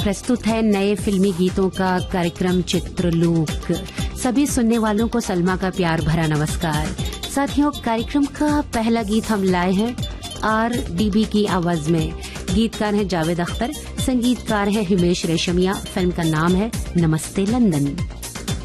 प्रस्तुत है नए फिल्मी गीतों का कार्यक्रम चित्रलोक। सभी सुनने वालों को सलमा का प्यार भरा नमस्कार। साथियों, कार्यक्रम का पहला गीत हम लाए हैं RDB की आवाज में। गीतकार है जावेद अख्तर, संगीतकार है हिमेश रेशमिया। फिल्म का नाम है नमस्ते लंदन।